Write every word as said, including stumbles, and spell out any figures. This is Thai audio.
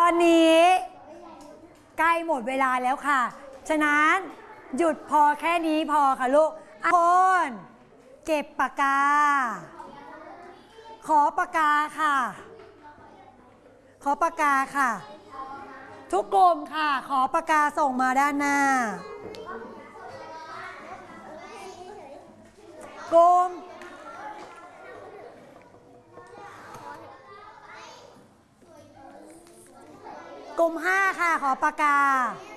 อนนี้ใกล้หมดเวลาแล้วค่ะฉะนั้นหยุดพอแค่นี้พอค่ะลูกคนเก็บปากกาขอปากกาค่ะขอปากกาค่ะทุกกลุ่มค่ะขอปากกาส่งมาด้านหน้ากลุ่มกลุ่มห้าค่ะขอปากกา